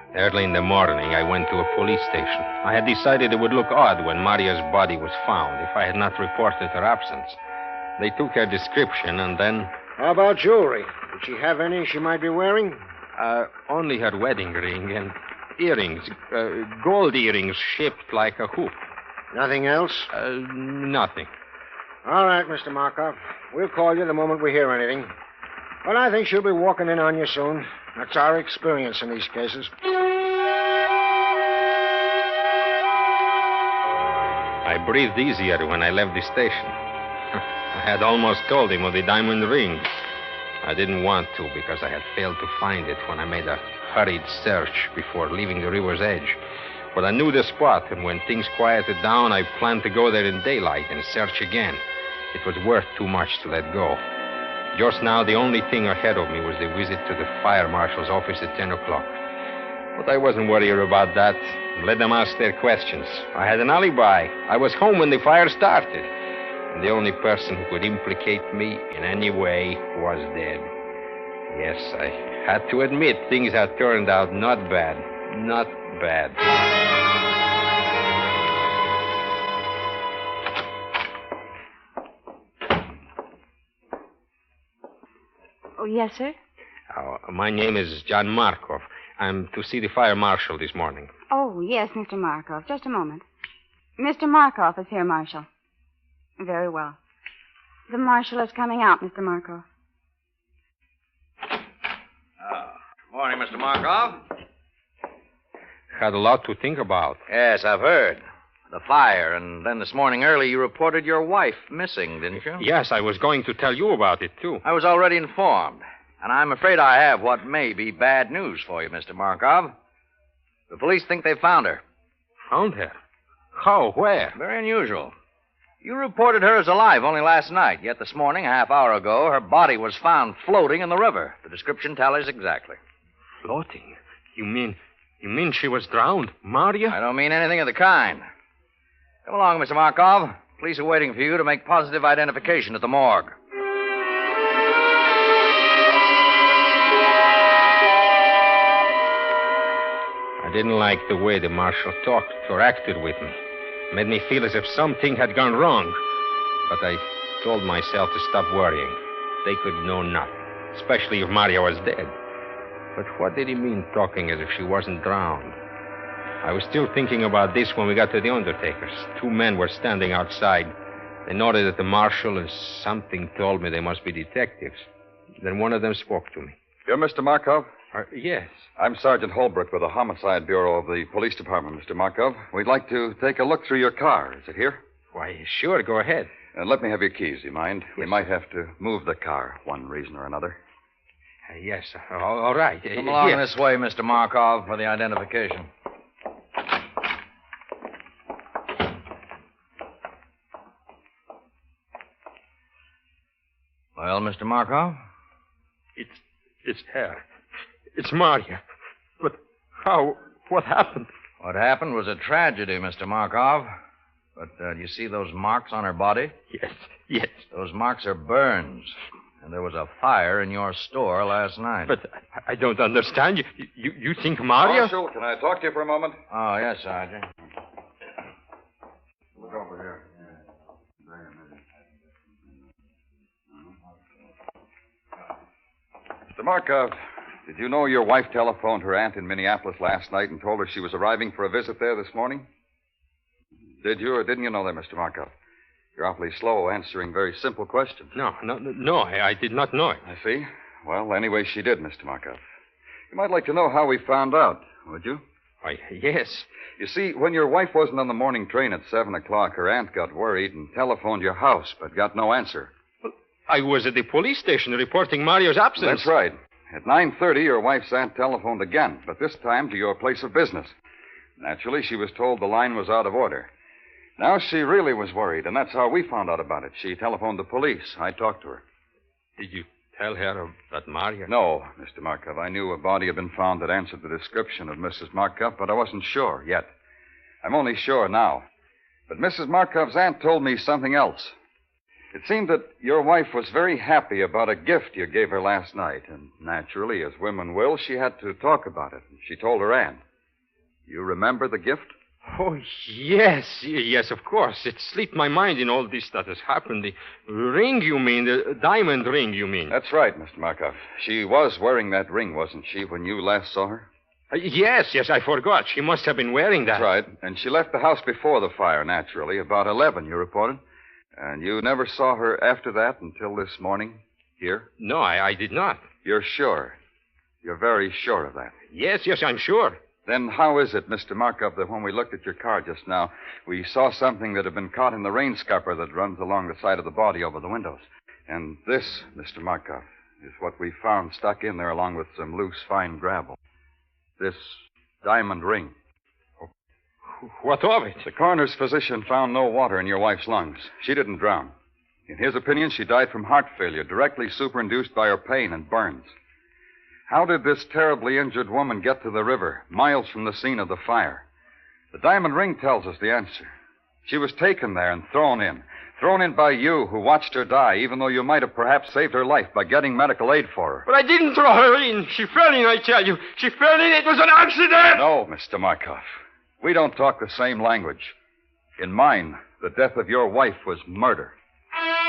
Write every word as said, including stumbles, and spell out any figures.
Early in the morning, I went to a police station. I had decided it would look odd when Maria's body was found if I had not reported her absence. They took her description and then... How about jewelry? Did she have any she might be wearing? Uh, only her wedding ring and earrings. Uh, gold earrings shaped like a hoop. Nothing else? Uh, nothing. All right, Mister Markov. We'll call you the moment we hear anything. But I think she'll be walking in on you soon. That's our experience in these cases. I breathed easier when I left the station. I had almost told him of the diamond ring. I didn't want to because I had failed to find it when I made a hurried search before leaving the river's edge. But I knew the spot, and when things quieted down, I planned to go there in daylight and search again. It was worth too much to let go. Just now, the only thing ahead of me was the visit to the fire marshal's office at ten o'clock. But I wasn't worried about that. Let them ask their questions. I had an alibi. I was home when the fire started. And the only person who could implicate me in any way was dead. Yes, I had to admit things had turned out not bad. Not bad. Oh, yes, sir? Oh, my name is John Markov. I'm to see the fire marshal this morning. Oh, yes, Mister Markov. Just a moment. Mister Markov is here, Marshal. Very well. The marshal is coming out, Mister Markov. Oh, morning, Mister Markov. Had a lot to think about. Yes, I've heard. The fire, and then this morning early you reported your wife missing, didn't you? Yes, I was going to tell you about it, too. I was already informed, and I'm afraid I have what may be bad news for you, Mister Markov. The police think they found her. Found her? How? Where? Very unusual. You reported her as alive only last night, yet this morning, a half hour ago, her body was found floating in the river. The description tallies exactly. Floating? You mean... you mean she was drowned? Maria? I don't mean anything of the kind. Come along, Mister Markov. Police are waiting for you to make positive identification at the morgue. I didn't like the way the marshal talked or acted with me. Made me feel as if something had gone wrong. But I told myself to stop worrying. They could know nothing, especially if Maria was dead. But what did he mean talking as if she wasn't drowned? I was still thinking about this when we got to the undertaker's. Two men were standing outside. They nodded at the marshal, and something told me they must be detectives. Then one of them spoke to me. You're Mister Markov? Uh, yes. I'm Sergeant Holbrook with the Homicide Bureau of the Police Department, Mister Markov. We'd like to take a look through your car. Is it here? Why, sure, go ahead. Uh, let me have your keys, you mind? Yes, we might have to move the car, one reason or another. Uh, yes, uh, all, all right. Come Uh, along yes. this way, Mister Markov, for the identification. Well, Mister Markov? It's, it's her. It's Maria. But how? What happened? What happened was a tragedy, Mister Markov. But uh, do you see those marks on her body? Yes, yes. Those marks are burns. And there was a fire in your store last night. But I, I don't understand. You, you, you think Maria? Marshal, can I talk to you for a moment? Oh, yes, Sergeant. Look over here. Mister Markov, did you know your wife telephoned her aunt in Minneapolis last night and told her she was arriving for a visit there this morning? Did you or didn't you know that, Mister Markov? You're awfully slow answering very simple questions. No, no, no, I, I did not know it. I see. Well, anyway, she did, Mister Markov. You might like to know how we found out, would you? Why, yes. You see, when your wife wasn't on the morning train at seven o'clock, her aunt got worried and telephoned your house, but got no answer. I was at the police station reporting Maria's absence. That's right. At nine thirty, your wife's aunt telephoned again, but this time to your place of business. Naturally, she was told the line was out of order. Now she really was worried, and that's how we found out about it. She telephoned the police. I talked to her. Did you tell her about Maria? No, Mister Markov. I knew a body had been found that answered the description of Missus Markov, but I wasn't sure yet. I'm only sure now. But Missus Markov's aunt told me something else. It seemed that your wife was very happy about a gift you gave her last night, and naturally, as women will, she had to talk about it. She told her aunt. You remember the gift? Oh, yes, yes, of course. It slipped my mind in all this that has happened. The ring, you mean? The diamond ring, you mean? That's right, Mister Markov. She was wearing that ring, wasn't she, when you last saw her? Uh, yes, yes, I forgot. She must have been wearing that. That's right. And she left the house before the fire, naturally, about eleven, you reported. And you never saw her after that until this morning here? No, I, I did not. You're sure? You're very sure of that? Yes, yes, I'm sure. Then how is it, Mister Markov, that when we looked at your car just now, we saw something that had been caught in the rain scupper that runs along the side of the body over the windows? And this, Mister Markov, is what we found stuck in there along with some loose, fine gravel. This diamond ring. What of it? The coroner's physician found no water in your wife's lungs. She didn't drown. In his opinion, she died from heart failure, directly superinduced by her pain and burns. How did this terribly injured woman get to the river, miles from the scene of the fire? The diamond ring tells us the answer. She was taken there and thrown in. Thrown in by you, who watched her die, even though you might have perhaps saved her life by getting medical aid for her. But I didn't throw her in. She fell in, I tell you. She fell in. It was an accident. No, Mister Markov. We don't talk the same language. In mine, the death of your wife was murder.